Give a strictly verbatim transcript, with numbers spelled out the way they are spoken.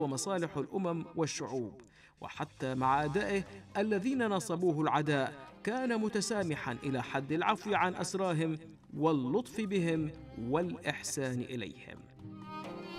ومصالح الأمم والشعوب، وحتى مع أعدائه الذين نصبوه العداء كان متسامحا إلى حد العفو عن أسراهم واللطف بهم والإحسان إليهم.